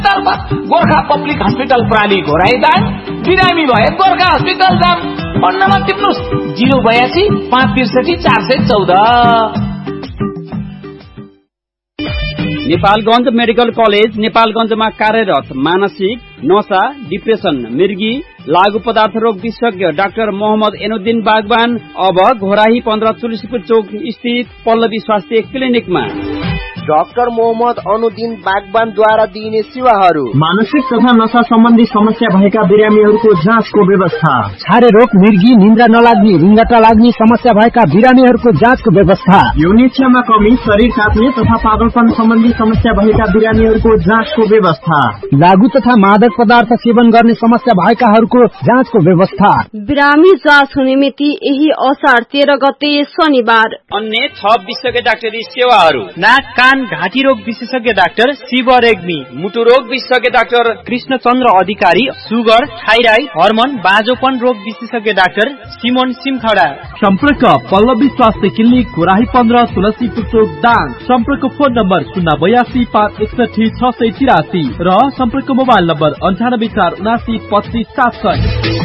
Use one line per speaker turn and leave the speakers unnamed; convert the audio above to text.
तर्फ Gorkha public hospital प्राली घोराइदाङ, बिरामी भए गोर्खा हस्पिटल जाम। Phone number टिप्नुस् 082 563 414।
Nepalgunj medical college नेपालगञ्जमा कार्यरत मानसिक, नशा, डिप्रेसन, मृगी, लागू पदार्थ रोग विशेषज्ञ डाक्टर मोहम्मद एनुद्दिन बागवान अब घोराही 15 तुलसीपुर चौक स्थित पल्लवी स्वास्थ्य क्लिनिकमा।
डाक्टर मोहम्मद अनुद्दिन बागवानद्वारा दिइने सेवाहरू:
मानसिक तथा नशा सम्बन्धी समस्या भएका बिरामीहरूको जाँचको व्यवस्था,
छारे रोग, मृगी, निन्द्रा नलाग्ने, रिङ्गटा लाग्ने समस्या भएका बिरामीहरूको जाँचको व्यवस्था,
यौन इच्छामा कमी, शरीर काट्ने तथा पागलपन सम्बन्धी समस्या भएका बिरामीहरूको जाँचको व्यवस्था,
लागू तथा मादक पदार्थ सेवन गर्ने समस्या भएकाहरूको जाँचको व्यवस्था।
बिरामी जाँच हुने मिति यही असार 13 गते शनिबार।
अन्य 6 विशेषज्ञ डाक्टरी सेवाहरू:
नाक कान घाँटी रोग विशेषज्ञ डाक्टर शिव रेग्मी,
मुटु रोग विशेषज्ञ डाक्टर
कृष्णचन्द्र अधिकारी, सुगर, थाइराइड, हर्मोन, बाँझोपन रोग विशेषज्ञ डाक्टर सिमोन सिमखडा।
सम्पर्क पल्लवी स्वास्थ्य क्लिनिक घोराही 15 तुलसीपुर चौक दाङ। सम्पर्क फोन नम्बर 082 561 683 र सम्पर्क मोबाइल नम्बर 98 479 25 700।